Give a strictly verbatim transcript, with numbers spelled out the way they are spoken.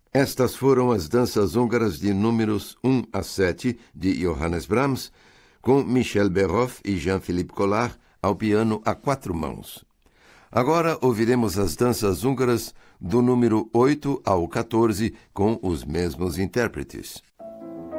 Estas foram as danças húngaras de números um a sete de Johannes Brahms, com Michel Berhoff e Jean-Philippe Collard ao piano a quatro mãos. Agora ouviremos as danças húngaras do número oito ao quatorze com os mesmos intérpretes.